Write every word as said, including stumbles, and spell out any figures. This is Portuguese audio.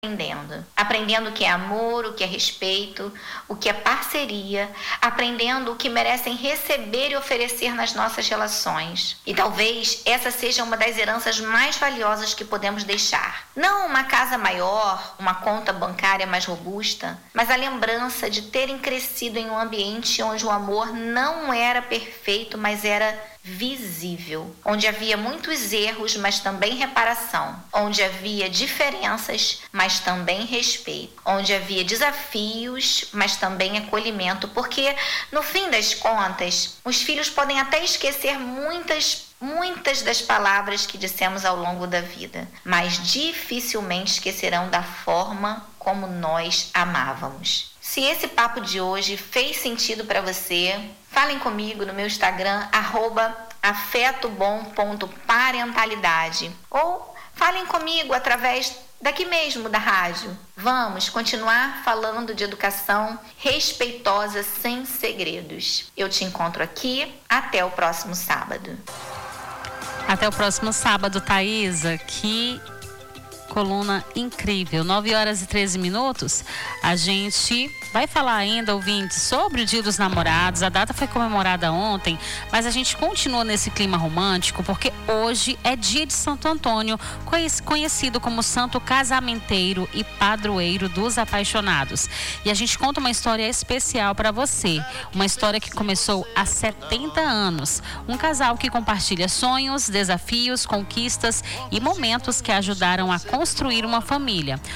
aprendendo. Aprendendo o que é amor, o que é respeito, o que é parceria, aprendendo o que merecem receber e oferecer nas nossas relações. E talvez essa seja uma das heranças mais valiosas que podemos deixar. Não uma casa maior, uma conta bancária mais robusta, mas a lembrança de terem crescido em um ambiente onde o amor não era perfeito, mas era visível, onde havia muitos erros, mas também reparação, onde havia diferenças, mas também respeito, onde havia desafios, mas também acolhimento, porque no fim das contas, os filhos podem até esquecer muitas Muitas das palavras que dissemos ao longo da vida, mas dificilmente esquecerão da forma como nós amávamos. Se esse papo de hoje fez sentido para você, falem comigo no meu Instagram, arroba afetobom ponto parentalidade, ou falem comigo através daqui mesmo da rádio. Vamos continuar falando de educação respeitosa sem segredos. Eu te encontro aqui, até o próximo sábado. Até o próximo sábado, Thaisa. Que coluna incrível. nove horas e treze minutos. A gente vai falar ainda, ouvintes, sobre o Dia dos Namorados. A data foi comemorada ontem, mas a gente continua nesse clima romântico porque hoje é dia de Santo Antônio, conhecido como santo casamenteiro e padroeiro dos apaixonados. E a gente conta uma história especial para você. Uma história que começou há setenta anos. Um casal que compartilha sonhos, desafios, conquistas e momentos que ajudaram a construir uma família.